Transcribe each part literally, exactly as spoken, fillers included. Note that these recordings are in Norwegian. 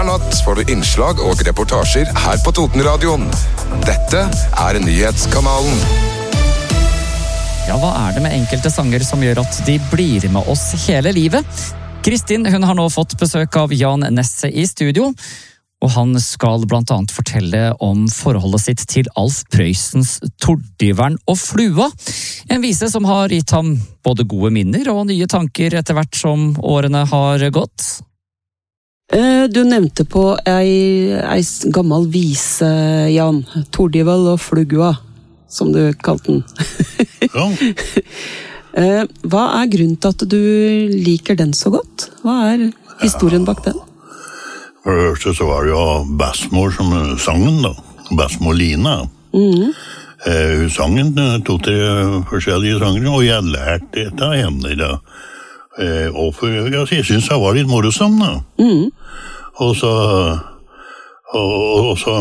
Hver natt får du innslag og reportasjer her på Totenradioen. Dette er Nyhetskanalen. Ja, hva er det med enkelte sanger som gjør at de blir med oss hele livet? Kristin, hun har nå fått besøk av Jan Nesse i studio, og han skal blant annet fortelle om forholdet sitt til Alf Prøysens Tordiveren og Flua. En vise som har gitt ham både gode minner og nye tanker etter hvert som årene har gått. Du nevnte på ei, ei gammel vise, Jan. Tordivel og Flugua, som du kalte den. Ja. Hva er grunnen til at du liker den så godt? Hva er historien bak den? For det første så var det jo Bessmor som sang den da. Bessmor Lina. Mm. Eh, hun sang den to-tre forskjellige sanger, og jeg lærte det av henne da. Eh, og for, jeg synes det var litt morsom da. Mm. Og så, og, og så,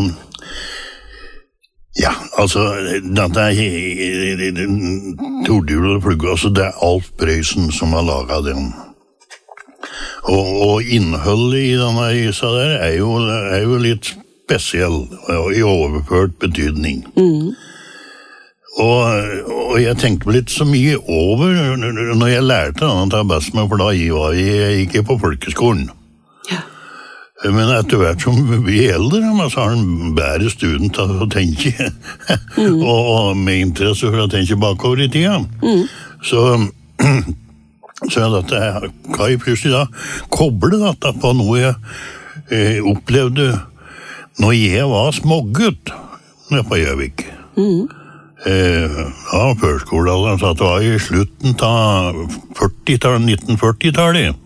ja, altså, dette er Tordivel og Flugga, altså det er Alf Prøysen som har laget den. Og, og innholdet i denne visa der er jo, er jo litt spesiell, i overført betydning. Mm. Og, og jeg tenkte litt så mye over når jeg lærte den til Bessmor, for da var jeg, jeg gikk på folkeskolen. Ja. Men etter hvert som vi er eldre, så har den bedre studen til å tenke, mm. og, og med interesse for å tenke bakover i tida. Mm. Så... Så jeg dette, kan jeg plutselig da koble dette på noe jeg eh, opplevde når jeg var smågutt nede på Gjøvik. Mm. Eh, ja, førskolealderen, så det var i slutten av førtitallet, nitten førti-tallet.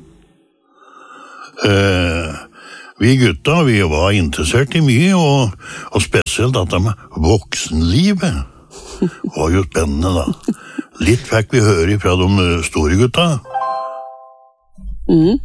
Eh, vi gutta, vi var interessert i mye, og, og spesielt dette med voksenlivet. Det var jo spennende da. Litt fikk vi høre fra de store gutta. Mm.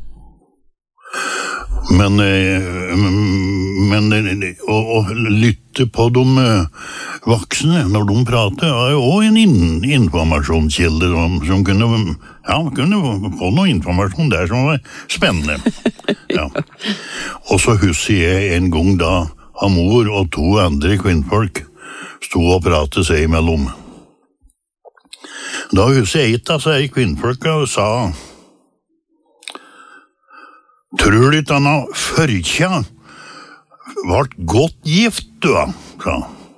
Men, men å, å lytte på de voksne når de prater, var jo også en in- informasjonskilde som, som kunne, ja, kunne få noe informasjon der som var spennende. Ja. Og så husker jeg en gang da han mor og to andre kvinnfolk stod og pratet seg imellom. Da huset eit av seg kvinnfolka og sa «Tror du ikke han har førkja vart godt gift, du, da?» sa.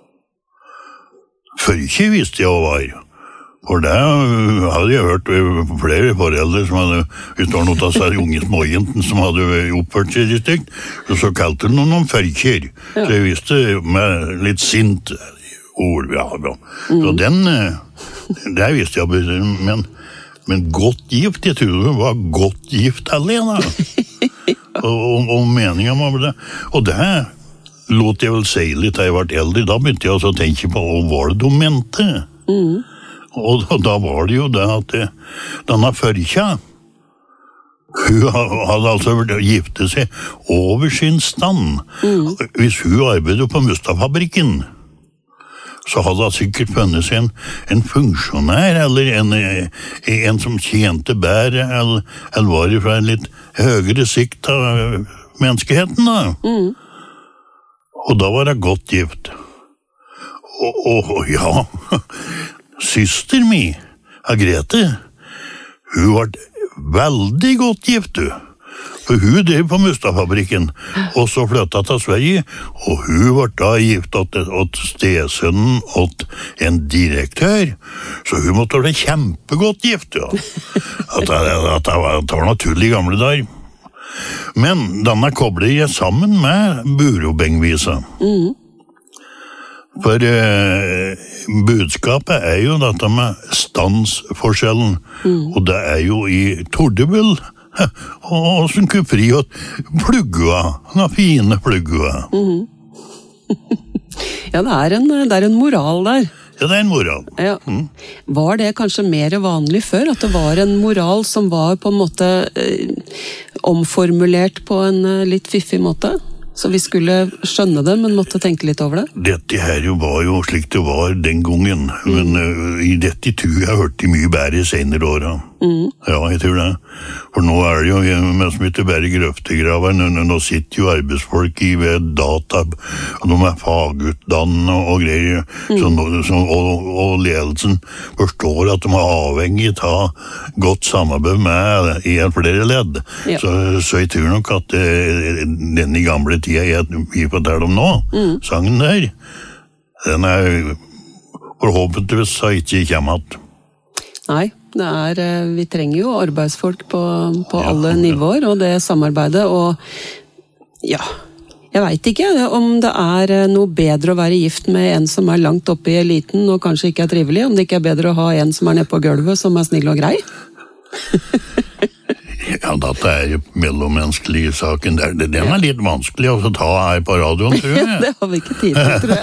Førkje visste jeg hva var. For det hadde jeg hørt flere foreldre som hadde, hvis det var noe av seg unge småjenten som hadde oppført seg i stygt, så kalte de noen førkjer. Så jeg visste med litt sint ord, ja, ja. Så den, det visste jeg, men, men godt gift, jeg trodde det var godt gift alene. og, og, og meningen var det. Og det lot jeg vel si litt da jeg ble eldre. Da begynte jeg også å tenke på hva var det de mente. Mm. Og da, da var det jo det at det, denne førkja, hun hadde altså giftet seg over sin stand. Mm. Hvis hun arbeidet på Mustadfabrikken, så hadde han sikkert funnet seg en, en funksjonær, eller en, en som tjente bære, eller, eller var det fra en litt høyere sikt av menneskeheten, da. Mm. Og da var det godt gift. Og, og ja, søster mi, Grete, hun var veldig godt gift, du. For hun drev på Mustadfabrikken, og så flyttet til Sverige, og hun var da gift åt stesønnen åt en direktør, så hun måtte være kjempegodt gift, ja. At det, at det, var, det var naturlig i gamle dager. Men denne kobler jeg sammen med Burobengvisa. Mm. For eh, budskapet er jo dette med standsforskjellen, mm. og det er jo i Tordivel, og sånn kupri og pluggua, den fine pluggua. Mm. Ja, det er, en, det er en moral der. Ja, det er en moral. Ja. Mm. Var det kanskje mer vanlig før, at det var en moral som var på en måte eh, omformulert på en eh, litt fiffig måte? Så vi skulle skjønne det, men måtte tenke litt over det? Dette her jo var jo slik det var den gangen, mm. men uh, i dette tror jeg hørte mye bedre i senere åra. Mm. Ja, jeg tror det. For nå er det jo, mens vi ikke bare grøftegraver, nå, nå sitter jo arbeidsfolk i ved data, og de er fagutdannede og greier, mm. så, så, og, og ledelsen forstår at de er avhengig av godt samarbeid med i flere ledd. Ja. Så, så jeg tror nok at eh, denne gamle tida jeg, vi forteller om nå, mm. sangen der, den er forhåpentligvis så ikke kommer att. Nei, det er, vi trenger jo arbeidsfolk på, på ja, alle nivåer, og det samarbeidet, og ja, jeg vet ikke om det er noe bedre å være gift med en som er langt oppe i eliten og kanskje ikke er trivelig, om det ikke er bedre å ha en som er nede på gulvet som er snill og grei. Ja, dette er jo mellommenneskelige saken der. Den er litt vanskelig å ta her på radioen, tror jeg. Det har vi ikke tid til, tror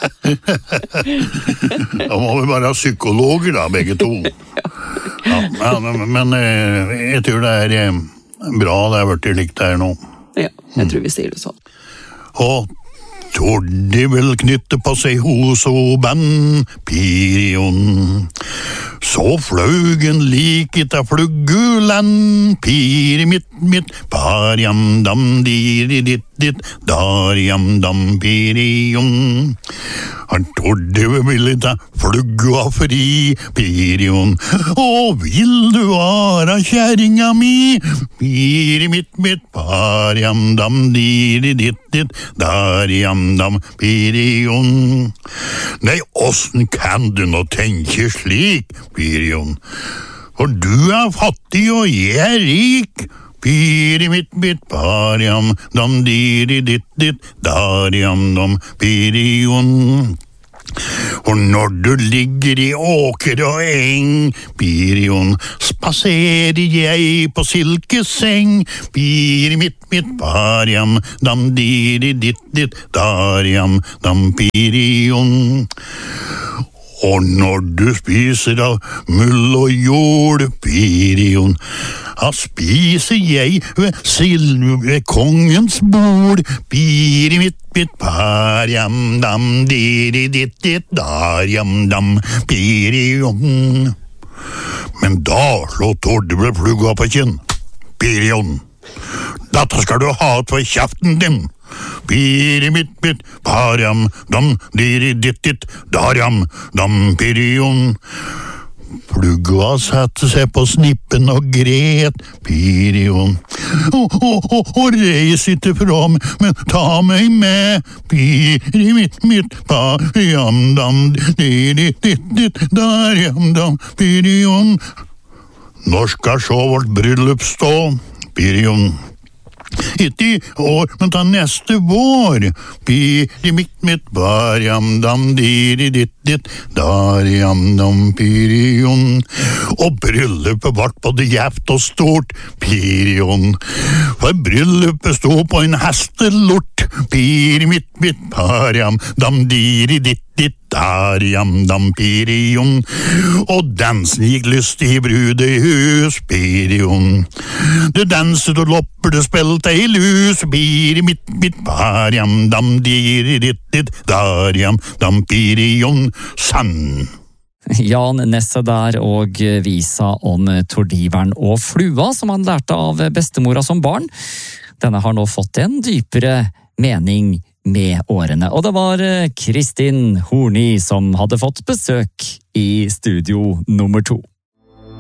jeg. Da må vi bare ha psykologer da, begge to. Ja, men, men jeg tror det er bra det har vært likt her nå. Ja, jeg tror vi sier det sånn. Og Tordi vil knytte på seg hos og band, Pirion. Så fløg en like ta fluggulen, Piri mitt mitt, parjam dam diri ditt ditt, darjam dam Pirion. Han Tordi ville ta flugga fri, Pirion. Å, vil du vara kjæringa mi, Piri mitt mitt, parjam dam diri ditt ditt, darjam dam Pirion. Nei, åssen kan du nå tenke slik, Pirion? For du er fattig og jeg er rik, Piri mitt mitt, parjam dam diri ditt ditt, darjam dam Pirion. Og når du ligger i åker og eng, Pirion, spaserer jeg på silkeseng, Piri mitt mitt, parjam dam diri ditt ditt, darjam dam Pirion. Og når du spiser av mull og jord, Pirion, da spiser jeg ved silve kongens bord, Piri mitt mitt, parjam dam diri ditt ditt, darjam dam Pirion. Men da slå Tordi ble flugga på kinn, Pirion. Dette skal du ha på kjeften din, Piri mitt mitt, parjam dam diri ditt ditt, darjam dam Pirion. Flugga satte seg på snippen og gret, Pirion. Og reis ikke fra meg, men ta meg med, Piri mitt mitt, parjam dam diri ditt ditt, darjam dam Pirion. Når skal så vårt bryllup stå, Pirion? Ikke i år, men ta neste vår, Piri mitt mitt, parjam dam diri ditt ditt, darjam dam Pirion. Og bryllupet ble både gjevt og stort, Pirion. For bryllupet sto på en hestelort, Piri mitt mitt, parjam dam diri ditt ditt, darjam dam Pirion. Og dansen gikk lystig i brudehus, Pirion. Det danset og lopper, det spilte i lus, Piri mitt mitt, parjam dam diri ditt ditt, darjam dam Pirion. Sann. Jan Nesse der og visa om tordiveren og flua som han lærte av bestemora som barn. Denne har nå fått en dypere mening med årene, og det var Kristin Horni som hadde fått besøk i studio nummer to.